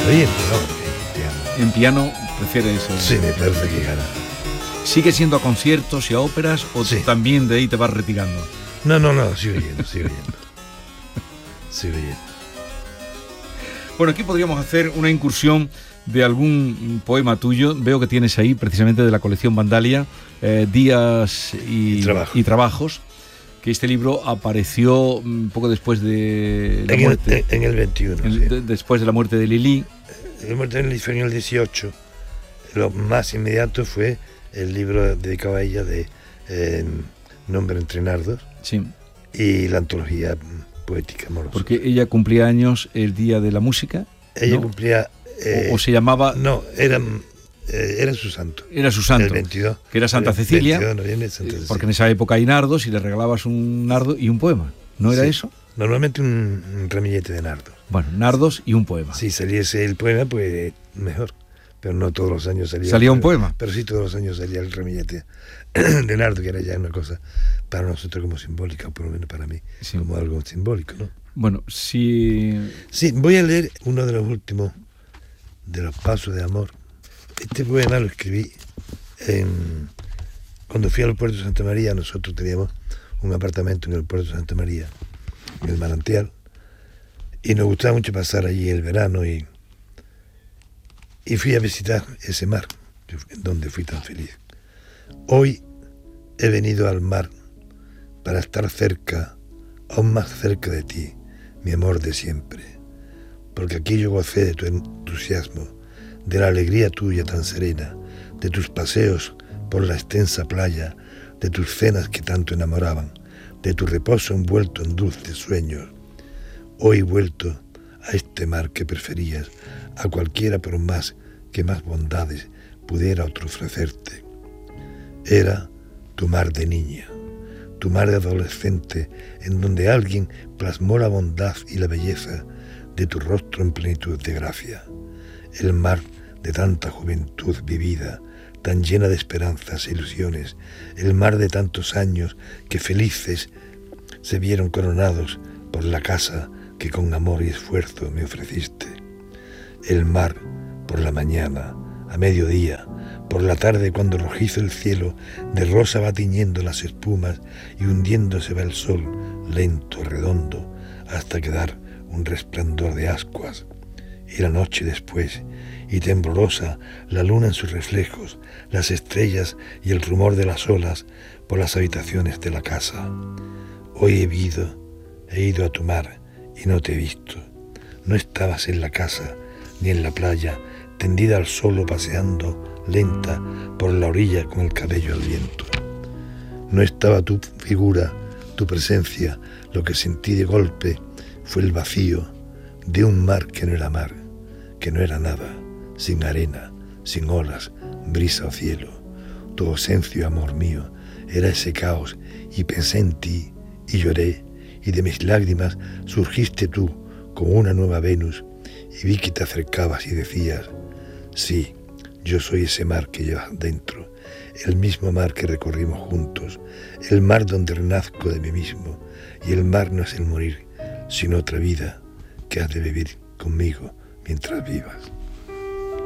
oyente, ¿no? En piano prefiere eso. Sí, me parece que gana. ¿Sigue siendo a conciertos y a óperas o Sí. también de ahí te vas retirando? No, sigo oyendo. Sigo oyendo. Bueno, aquí podríamos hacer una incursión de algún poema tuyo. Veo que tienes ahí, precisamente de la colección Vandalia, Días y Trabajos, que este libro apareció un poco después de la muerte. En el 21, sí. Después de la muerte de Lili. La muerte de Lili fue en el 18. Lo más inmediato fue el libro dedicado a ella de Nombre entre nardos. Sí. Y la antología poética amorosa. Porque ella cumplía años el día de la música. Ella, ¿no? Cumplía... o se llamaba... No, era su santo. Era su santo. El 22. Que era Santa Cecilia. 22 de noviembre, Santa Cecilia. Porque en esa época hay nardos y le regalabas un nardo y un poema. ¿No era eso? Normalmente un ramillete de nardos. Bueno, nardos y un poema. Si saliese el poema, pues mejor. Pero no todos los años salía. ¿Salía un poema? Pero sí, todos los años salía el ramillete de nardo, que era ya una cosa para nosotros como simbólica, o por lo menos para mí, sí, como algo simbólico, ¿no? Bueno, sí, voy a leer uno de los últimos de los pasos de amor. Este poema lo escribí cuando fui al puerto de Santa María. Nosotros teníamos un apartamento en el puerto de Santa María, en el Manantial, y nos gustaba mucho pasar allí el verano, y fui a visitar ese mar, donde fui tan feliz. Hoy he venido al mar para estar cerca, aún más cerca de ti, mi amor de siempre, porque aquí yo gocé de tu entusiasmo, de la alegría tuya tan serena, de tus paseos por la extensa playa, de tus cenas que tanto enamoraban, de tu reposo envuelto en dulces sueños. Hoy he vuelto a este mar que preferías, a cualquiera por más que más bondades pudiera otro ofrecerte. Era tu mar de niña, tu mar de adolescente, en donde alguien plasmó la bondad y la belleza de tu rostro en plenitud de gracia. El mar de tanta juventud vivida, tan llena de esperanzas e ilusiones, el mar de tantos años que felices se vieron coronados por la casa que con amor y esfuerzo me ofreciste. El mar por la mañana, a mediodía, por la tarde cuando rojizo el cielo de rosa va tiñendo las espumas y hundiéndose va el sol, lento, redondo, hasta quedar un resplandor de ascuas. Y la noche después, y temblorosa la luna en sus reflejos, las estrellas y el rumor de las olas por las habitaciones de la casa. Hoy he ido a tu mar y no te he visto. No estabas en la casa ni en la playa, tendida al sol o paseando lenta por la orilla con el cabello al viento. No estaba tu figura, tu presencia. Lo que sentí de golpe fue el vacío de un mar que no era mar, que no era nada, sin arena, sin olas, brisa o cielo. Tu ausencia, amor mío, era ese caos, y pensé en ti y lloré, y de mis lágrimas surgiste tú como una nueva Venus, y vi que te acercabas y decías: sí, yo soy ese mar que llevas dentro, el mismo mar que recorrimos juntos, el mar donde renazco de mí mismo, y el mar no es el morir, sino otra vida que has de vivir conmigo mientras vivas.